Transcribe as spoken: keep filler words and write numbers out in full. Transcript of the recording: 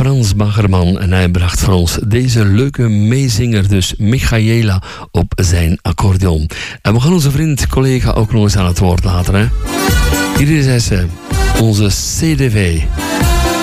Frans Baggerman en hij bracht voor ons deze leuke meezinger, dus Michaela, op zijn accordeon. En we gaan onze vriend, collega ook nog eens aan het woord laten. Hè? Hier is hij, onze C D V.